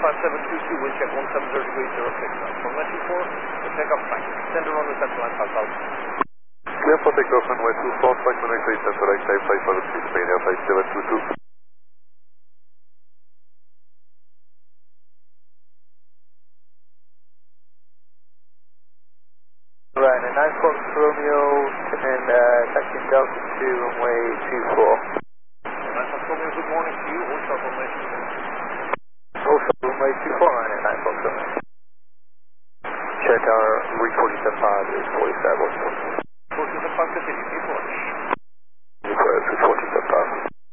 5722, wind check 170 degrees 06. From 924, the takeoff flight. Center on the central line, 5,000. Clear for takeoff runway 24, flight connect 8, center right side, 5,000 feet, main air 5722. Right, and 9 Fox Romeo, and taxiing Delta 2, runway 24. 9 Fox Romeo, good morning to you. Hold short runway 24. Also runway 24, and 9 Fox Romeo. Share tower, read 47.5 is 47.